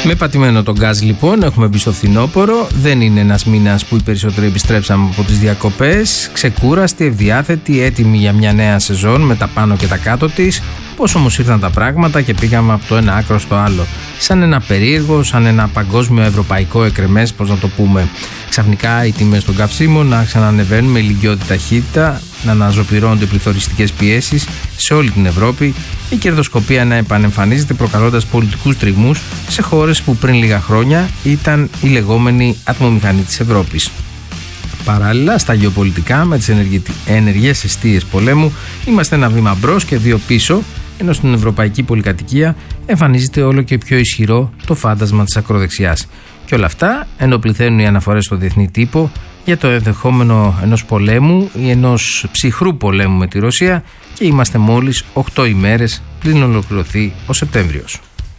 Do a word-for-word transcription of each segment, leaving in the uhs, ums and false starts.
Με πατημένο τον γκάζ λοιπόν έχουμε μπει στο φθινόπωρο. Δεν είναι ένας μήνας που οι περισσότεροι επιστρέψαμε από τις διακοπές. Ξεκούραστοι, ευδιάθετοι, έτοιμοι για μια νέα σεζόν με τα πάνω και τα κάτω της. Πώς όμως ήρθαν τα πράγματα και πήγαμε από το ένα άκρο στο άλλο. Σαν ένα περίεργο, σαν ένα παγκόσμιο ευρωπαϊκό εκρεμές, πώς να το πούμε. Ξαφνικά οι τιμές των καυσίμων να ξανανεβαίνουν με ηλικιώδη ταχύτητα, να αναζωπυρώνονται πληθωριστικές πιέσεις σε όλη την Ευρώπη, η κερδοσκοπία να επανεμφανίζεται προκαλώντας πολιτικούς τριγμούς σε χώρες που πριν λίγα χρόνια ήταν η λεγόμενη ατμομηχανή της Ευρώπης. Παράλληλα, στα γεωπολιτικά, με τις ενεργές εστίες πολέμου, είμαστε ένα βήμα μπρος και δύο πίσω, ενώ στην ευρωπαϊκή πολυκατοικία εμφανίζεται όλο και πιο ισχυρό το φάντασμα της ακροδεξιάς. Και όλα αυτά ενώ πληθαίνουν οι αναφορές στο διεθνή τύπο για το ενδεχόμενο ενός πολέμου ή ενός ψυχρού πολέμου με τη Ρωσία, και είμαστε μόλις οκτώ ημέρες πριν ολοκληρωθεί ο Σεπτέμβριος.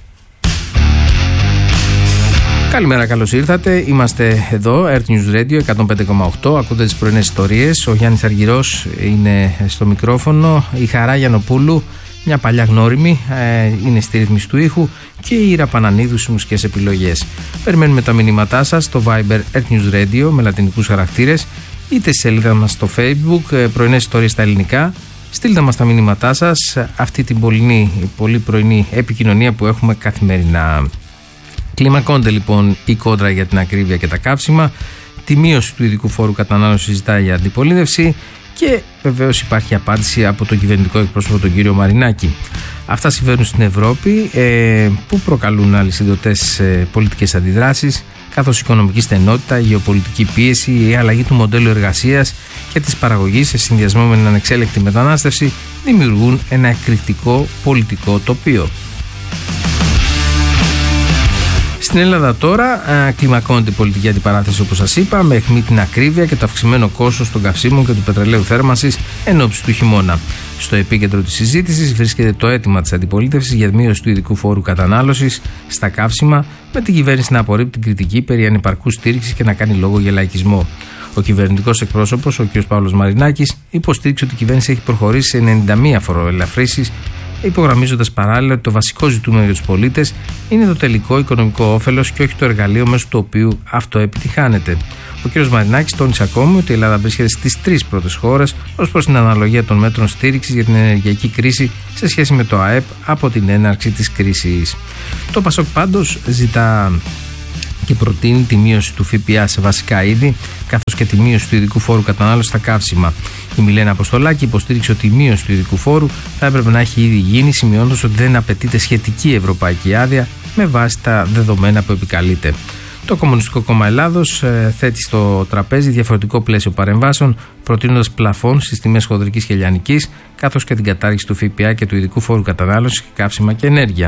Καλημέρα, καλώς ήρθατε. Είμαστε εδώ, Earth News Radio εκατόν πέντε κόμμα οκτώ. Ακούτε τις πρωινές ιστορίες. Ο Γιάννης Αργυρός είναι στο μικρόφωνο. Η Χαρά Γιαννοπούλου, μια παλιά γνώριμη, είναι στη ρύθμιση του ήχου, και η Ήρα Πανανίδου στις μουσικές επιλογές. Περιμένουμε τα μηνύματά σας στο Viber Earth News Radio με λατινικούς χαρακτήρες, είτε στη σελίδα μας στο Facebook, πρωινές ιστορίες στα ελληνικά. Στείλτε μας τα μηνύματά σας, αυτή την πολύ, πολύ πρωινή επικοινωνία που έχουμε καθημερινά. Κλιμακώνται λοιπόν η κόντρα για την ακρίβεια και τα καύσιμα. Τη μείωση του ειδικού φόρου κατανάλωσης ζητάει η αντιπολίτευση. Και βεβαίως υπάρχει απάντηση από τον κυβερνητικό εκπρόσωπο, τον κύριο Μαρινάκη. Αυτά συμβαίνουν στην Ευρώπη, ε, που προκαλούν αλυσιδωτές ε, πολιτικές αντιδράσεις, καθώς η οικονομική στενότητα, η γεωπολιτική πίεση, η αλλαγή του μοντέλου εργασίας και της παραγωγής σε συνδυασμό με την ανεξέλεγκτη μετανάστευση δημιουργούν ένα εκρηκτικό πολιτικό τοπίο. Στην Ελλάδα τώρα α, κλιμακώνεται η πολιτική αντιπαράθεση, όπως σας είπα, με αιχμή την ακρίβεια και το αυξημένο κόστος των καυσίμων και του πετρελαίου θέρμανσης εν ώψη του χειμώνα. Στο επίκεντρο της συζήτησης βρίσκεται το αίτημα της αντιπολίτευσης για μείωση του ειδικού φόρου κατανάλωσης στα καύσιμα, με την κυβέρνηση να απορρίπτει την κριτική περί ανυπαρκούς στήριξης και να κάνει λόγο για λαϊκισμό. Ο κυβερνητικός εκπρόσωπος, ο κ. Παύλος Μαρινάκης, υποστήριξε ότι η κυβέρνηση έχει προχωρήσει σε ενενήντα μία φοροελαφρύσεις, υπογραμμίζοντας παράλληλα ότι το βασικό ζητούμενο για τους πολίτες είναι το τελικό οικονομικό όφελος και όχι το εργαλείο μέσω του οποίου αυτό επιτυχάνεται. Ο κ. Μαρινάκης τόνισε ακόμη ότι η Ελλάδα βρίσκεται στις τρεις πρώτες χώρες ως προς την αναλογία των μέτρων στήριξης για την ενεργειακή κρίση σε σχέση με το ΑΕΠ από την έναρξη της κρίσης. Το ΠΑΣΟΚ πάντως ζητά και προτείνει τη μείωση του ΦΠΑ σε βασικά είδη, καθώς και τη μείωση του ειδικού φόρου κατανάλωσης στα καύσιμα. Η Μιλένα Αποστολάκη υποστήριξε ότι η μείωση του ειδικού φόρου θα έπρεπε να έχει ήδη γίνει, σημειώνοντας ότι δεν απαιτείται σχετική ευρωπαϊκή άδεια με βάση τα δεδομένα που επικαλείται. Το Κομμουνιστικό Κόμμα Ελλάδος ε, θέτει στο τραπέζι διαφορετικό πλαίσιο παρεμβάσεων, προτείνοντας πλαφόν στις τιμές χονδρικής και λιανικής, καθώς και την κατάργηση του ΦΠΑ και του ειδικού φόρου κατανάλωσης και καύσιμα και ενέργεια.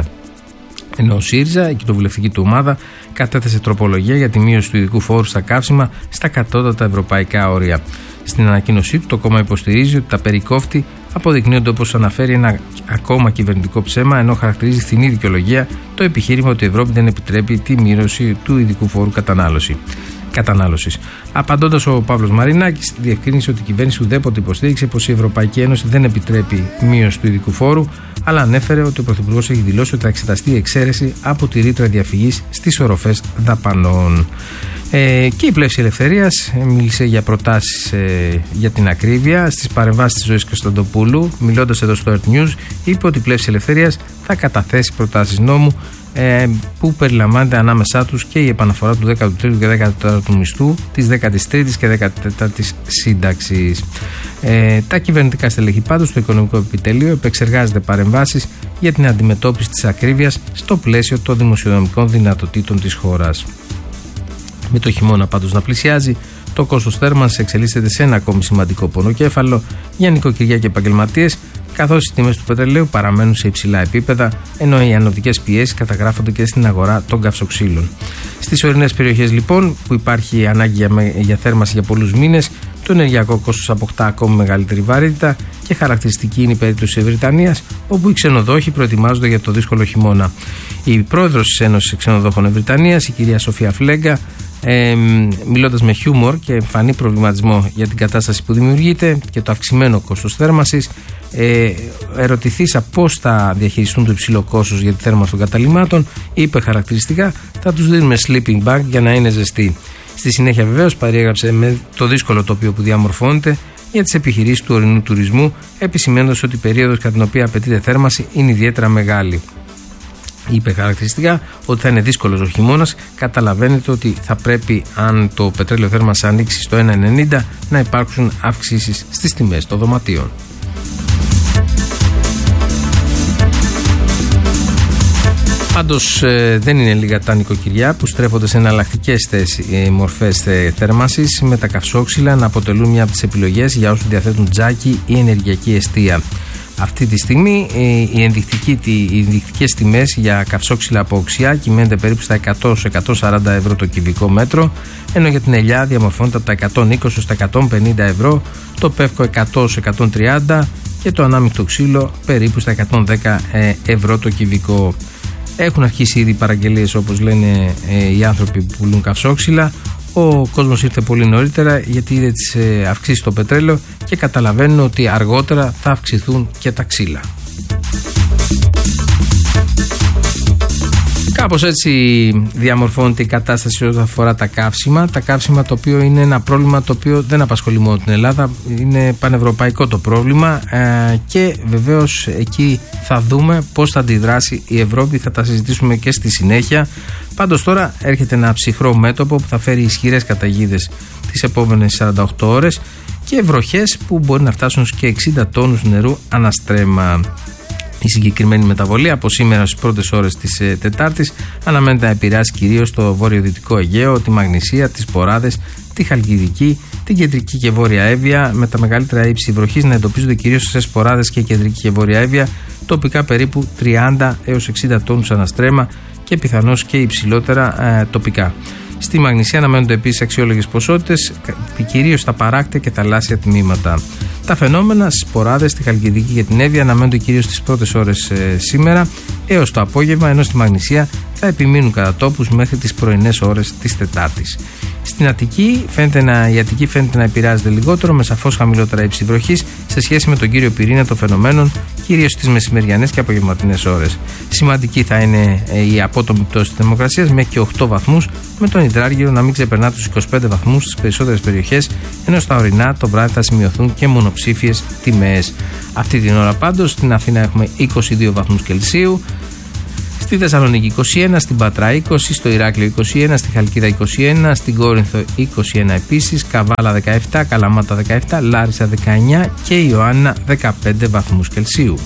Ενώ ο ΣΥΡΙΖΑ, η κοινοβουλευτική του ομάδα, κατέθεσε τροπολογία για τη μείωση του ειδικού φόρου στα καύσιμα στα κατώτατα ευρωπαϊκά όρια. Στην ανακοίνωσή του, το κόμμα υποστηρίζει ότι τα περικόφτη αποδεικνύονται, όπως αναφέρει, ένα ακόμα κυβερνητικό ψέμα, ενώ χαρακτηρίζει φθηνή δικαιολογία το επιχείρημα ότι η Ευρώπη δεν επιτρέπει τη μείωση του ειδικού φόρου κατανάλωση. Κατανάλωσης. Απαντώντας, ο Παύλος Μαρινάκης διευκρίνησε ότι η κυβέρνηση ουδέποτε υποστήριξε πως η Ευρωπαϊκή Ένωση δεν επιτρέπει μείωση του ειδικού φόρου, αλλά ανέφερε ότι ο Πρωθυπουργός έχει δηλώσει ότι θα εξεταστεί η εξαίρεση από τη ρήτρα διαφυγής στις οροφές δαπανών. Ε, και η Πλεύση Ελευθερίας μίλησε για προτάσεις ε, για την ακρίβεια στις παρεμβάσεις της Ζωής Κωνσταντοπούλου. Μιλώντας εδώ στο Earth News, είπε ότι η Πλεύση Ελευθερίας θα καταθέσει προτάσεις νόμου ε, που περιλαμβάνεται ανάμεσά τους και η επαναφορά του δέκατου τρίτου και δέκατου τέταρτου μισθού, της δέκατης τρίτης και δέκατης τέταρτης σύνταξης. Ε, τα κυβερνητικά στελέχη πάντως στο Οικονομικό Επιτελείο επεξεργάζεται παρεμβάσεις για την αντιμετώπιση της ακρίβειας στο πλαίσιο των δημοσιονομικών δυνατοτήτων της χώρας. Με το χειμώνα πάντως να πλησιάζει, το κόστος θέρμανσης εξελίσσεται σε ένα ακόμη σημαντικό πονοκέφαλο για νοικοκυριά και επαγγελματίες, καθώς οι τιμές του πετρελαίου παραμένουν σε υψηλά επίπεδα, ενώ οι ανωδικές πιέσεις καταγράφονται και στην αγορά των καυσοξύλων. Στις ορεινές περιοχές λοιπόν, που υπάρχει ανάγκη για, για θέρμανση για πολλούς μήνες, το ενεργειακό κόστος αποκτά ακόμη μεγαλύτερη βαρύτητα και χαρακτηριστική είναι η περίπτωση της Βρυτανίας, όπου οι ξενοδόχοι προετοιμάζονται για το δύσκολο χειμώνα. Η πρόεδρος της Ένωσης Ξενοδόχων Ευρυτανίας, η κυρία Σοφία Φλέγκα, Ε, μιλώντας με χιούμορ και εμφανή προβληματισμό για την κατάσταση που δημιουργείται και το αυξημένο κόστος θέρμανσης, Ε, ερωτηθήσα πώς θα διαχειριστούν το υψηλό κόστος για τη θέρμανση των καταλυμάτων, είπε χαρακτηριστικά: θα τους δίνουμε sleeping bag για να είναι ζεστοί. Στη συνέχεια, βεβαίως, περιέγραψε με το δύσκολο τοπίο που διαμορφώνεται για τις επιχειρήσεις του ορεινού τουρισμού, επισημαίνοντας ότι η περίοδος κατά την οποία απαιτείται θέρμανση είναι ιδιαίτερα μεγάλη. Είπε χαρακτηριστικά ότι θα είναι δύσκολος ο χειμώνας. Καταλαβαίνετε ότι θα πρέπει, αν το πετρέλαιο θέρμανσης ανοίξει στο ένα ενενήντα, να υπάρξουν αυξήσεις στις τιμές των δωματίων. Πάντως ε, δεν είναι λίγα τα νοικοκυριά που στρέφονται σε εναλλακτικές ε, μορφές ε, θέρμανσης, με τα καυσόξυλα να αποτελούν μια από τις επιλογές για όσους διαθέτουν τζάκι ή ενεργειακή εστία. Αυτή τη στιγμή ε, οι, οι ενδεικτικές τιμές για καυσόξυλα από οξιά κυμαίνονται περίπου στα εκατό με εκατόν σαράντα ευρώ το κυβικό μέτρο, ενώ για την ελιά διαμορφώνεται από τα εκατόν είκοσι στα εκατόν πενήντα ευρώ, το πεύκο εκατό με εκατόν τριάντα και το ανάμεικτο ξύλο περίπου στα εκατόν δέκα ευρώ το κυβικό. Έχουν αρχίσει ήδη παραγγελίες, όπως λένε ε, οι άνθρωποι που πουλούν καυσόξυλα. Ο κόσμος ήρθε πολύ νωρίτερα γιατί είδε τις ε, αυξήσεις στο πετρέλαιο και καταλαβαίνουν ότι αργότερα θα αυξηθούν και τα ξύλα. Κάπως έτσι διαμορφώνεται η κατάσταση όσον αφορά τα καύσιμα. Τα καύσιμα, το οποίο είναι ένα πρόβλημα το οποίο δεν απασχολεί μόνο την Ελλάδα, είναι πανευρωπαϊκό το πρόβλημα ε, και βεβαίως εκεί θα δούμε πώς θα αντιδράσει η Ευρώπη, θα τα συζητήσουμε και στη συνέχεια. Πάντως τώρα έρχεται ένα ψυχρό μέτωπο που θα φέρει ισχυρές καταιγίδες τις επόμενες σαράντα οκτώ ώρες και βροχές που μπορεί να φτάσουν και εξήντα τόνους νερού αναστρέμμα. Η συγκεκριμένη μεταβολή από σήμερα στις πρώτες ώρες της ε, Τετάρτης αναμένεται να επηρεάσει κυρίως το βορειοδυτικό Αιγαίο, τη Μαγνησία, τις Ποράδες, τη Χαλκιδική, την κεντρική και βόρεια Εύβοια, με τα μεγαλύτερα ύψη βροχής να εντοπίζονται κυρίως στις Ποράδες και κεντρική και βόρεια Εύβοια, τοπικά περίπου τριάντα έως εξήντα τόνους αναστρέμμα και πιθανώς και υψηλότερα ε, τοπικά. Στη Μαγνησία αναμένονται επίσης αξιόλογες ποσότητες, κυρίως στα παράκτια και θαλάσσια τμήματα. Τα φαινόμενα στις Ποράδες, στη Χαλκιδική και την Εύβοια αναμένονται κυρίως στις πρώτες ώρες ε, σήμερα έως το απόγευμα, ενώ στη Μαγνησία θα επιμείνουν κατά τόπους μέχρι τις πρωινές ώρες της Τετάρτης. Στην Αττική, φαίνεται να, η Αττική φαίνεται να επηρεάζεται λιγότερο, με σαφώς χαμηλότερα ύψη βροχής σε σχέση με τον κύριο πυρήνα των φαινομένων, κυρίως στις μεσημεριανές και απογευματινές ώρες. Σημαντική θα είναι ε, η απότομη πτώση της θερμοκρασίας μέχρι και οκτώ βαθμούς, με τον υδράργυρο να μην ξεπερνά τους είκοσι πέντε βαθμούς στις περισσότερες περιοχές, ενώ στα ορεινά το βράδυ θα σημειωθούν και μονοψήφιες τιμές. Αυτή την ώρα πάντως στην Αθήνα έχουμε είκοσι δύο βαθμούς Κελσίου, στη Θεσσαλονίκη είκοσι ένα, στην Πατρά είκοσι, στο Ηράκλειο είκοσι ένα, στη Χαλκίδα είκοσι ένα, στην Κόρινθο είκοσι ένα επίσης, Καβάλα δεκαεπτά, Καλαμάτα δεκαεπτά, Λάρισα δεκαεννιά και Ιωάννα δεκαπέντε βαθμούς Κελσίου.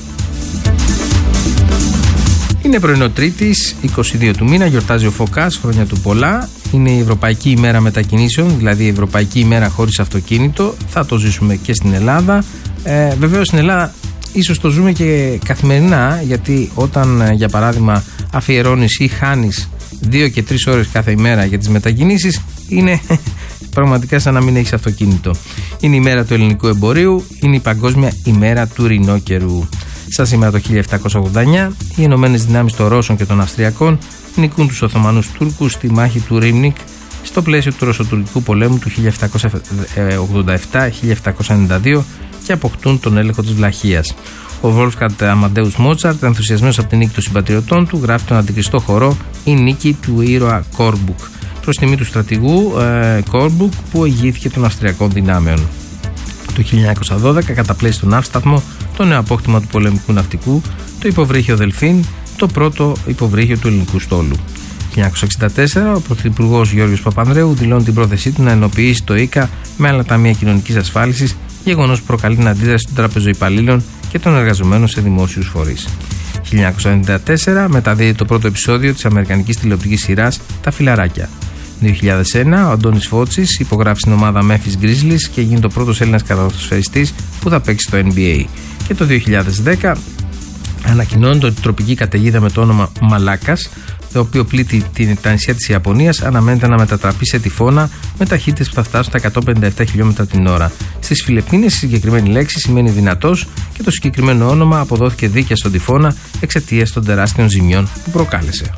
Είναι πρωινό Τρίτης, είκοσι δύο του μήνα, γιορτάζει ο Φωκάς, χρόνια του πολλά. Είναι η Ευρωπαϊκή ημέρα μετακινήσεων, δηλαδή η Ευρωπαϊκή ημέρα χωρίς αυτοκίνητο. Θα το ζήσουμε και στην Ελλάδα. Ε, βεβαίως στην Ελλάδα ίσως το ζούμε και καθημερινά, γιατί όταν για παράδειγμα αφιερώνεις ή χάνεις δύο και τρεις ώρες κάθε ημέρα για τις μετακινήσεις, είναι πραγματικά σαν να μην έχεις αυτοκίνητο. Είναι η μέρα του ελληνικού εμπορίου, είναι η παγκόσμια ημέρα του ρινόκερου. Σαν σήμερα το χίλια επτακόσια ογδόντα εννιά, οι Ενωμένες Δυνάμεις των Ρώσων και των Αυστριακών νικούν τους Οθωμανούς Τούρκους στη μάχη του Ρίμνικ στο πλαίσιο του Ρωσοτουρκικού πολέμου του χίλια επτακόσια ογδόντα επτά χίλια επτακόσια ενενήντα δύο και αποκτούν τον έλεγχο της Βλαχίας. Ο Βόλφγκαντ Αμαντέους Μότσαρτ, ενθουσιασμένος από την νίκη των συμπατριωτών του, γράφει τον αντικριστό χορό «Η νίκη του ήρωα Κόρμπουκ», προς τιμή του στρατηγού ε, Κόρμπουκ που ηγήθηκε των Αυστριακών δυνάμεων. Το χίλια εννιακόσια δώδεκα καταπλέει στον Ναύσταθμο το νέο απόκτημα του πολεμικού ναυτικού, το υποβρύχιο Δελφίν, το πρώτο υποβρύχιο του ελληνικού στόλου. Το χίλια εννιακόσια εξήντα τέσσερα ο Πρωθυπουργός Γιώργος Παπανδρέου δηλώνει την πρόθεσή του να ενοποιήσει το ΙΚΑ με άλλα ταμεία κοινωνικής ασφάλισης, γεγονός που προκαλεί την αντίδραση των τραπεζοϊπαλλήλων και των εργαζομένων σε δημόσιους φορείς. Το χίλια εννιακόσια ενενήντα τέσσερα μεταδίδει το πρώτο επεισόδιο της αμερικανικής τηλεοπτικής σειράς «Τα Φιλαράκια». Το δύο χιλιάδες ένα ο Αντώνης Φώτσης υπογράφει στην ομάδα Memphis Grizzlies και γίνει το πρώτος Έλληνας καταδοσφαιριστής που θα παίξει στο N B A. Και το δύο χιλιάδες δέκα ανακοινώνεται ότι η τροπική καταιγίδα με το όνομα Μαλάκας, το οποίο πλήττει τα νησιά της Ιαπωνίας, αναμένεται να μετατραπεί σε τυφώνα με ταχύτητες που θα φτάσουν στα εκατόν πενήντα επτά χιλιόμετρα την ώρα. Στις Φιλιππίνες η συγκεκριμένη λέξη σημαίνει δυνατός και το συγκεκριμένο όνομα αποδόθηκε δίκαια στον τυφώνα εξαιτίας των τεράστιων ζημιών που προκάλεσε.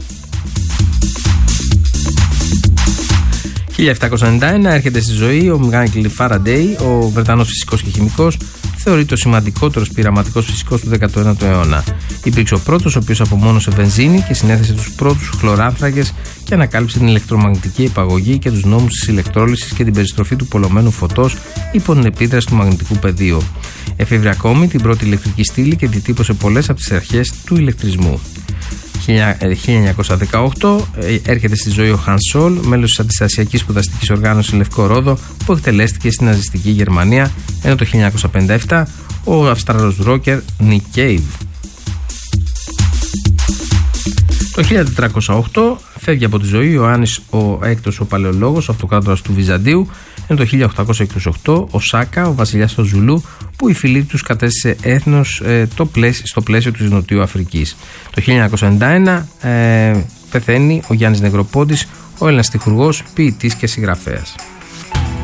χίλια επτακόσια ενενήντα ένα έρχεται στη ζωή ο Μάικλ Φάραντεϊ, ο Βρετανός φυσικός και χημικός, θεωρείται ο σημαντικότερος πειραματικός φυσικός του δέκατου ένατου αιώνα. Υπήρξε ο πρώτος ο οποίος απομόνωσε βενζίνη και συνέθεσε τους πρώτους χλωράνθρακες και ανακάλυψε την ηλεκτρομαγνητική υπαγωγή και τους νόμους της ηλεκτρόλυσης και την περιστροφή του πολλωμένου φωτός υπό την επίδραση του μαγνητικού πεδίου. Εφήβρε ακόμη την πρώτη ηλεκτρική στήλη και διτύπωσε πολλές από τις αρχές του ηλεκτρισμού. χίλια εννιακόσια δεκαοκτώ έρχεται στη ζωή ο Χαν Σόλ, μέλος της αντιστασιακής σπουδαστικής οργάνωσης Λευκό Ρόδο, που εκτελέστηκε στην ναζιστική Γερμανία, ενώ το χίλια εννιακόσια πενήντα επτά ο Αυστραλός ρόκερ Νικ Κέιβ. Το χίλια τετρακόσια οκτώ φεύγει από τη ζωή ο Ιωάννης ο έκτος ο Παλαιολόγος, ο αυτοκράτορας του Βυζαντίου, ενώ το χίλια οκτακόσια είκοσι οκτώ ο Σάκα, ο βασιλιάς των Ζουλού, που η φυλή τους κατέστησε έθνος ε, το πλαίσιο, στο πλαίσιο της Νοτιού Αφρικής. Το χίλια εννιακόσια ενενήντα ένα ε, πεθαίνει ο Γιάννης Νεγροπόντης, ο Έλληνας τυχουργός, ποιητής και συγγραφέας.